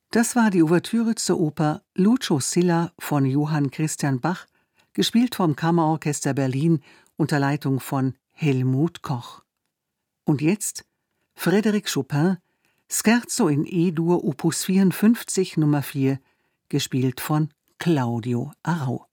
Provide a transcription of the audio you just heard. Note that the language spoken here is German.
Das war die Ouvertüre zur Oper Lucio Silla von Johann Christian Bach, gespielt vom Kammerorchester Berlin unter Leitung von Helmut Koch. Und jetzt Frédéric Chopin, Scherzo in E-Dur Opus 54 Nummer 4, gespielt von Claudio Arrau.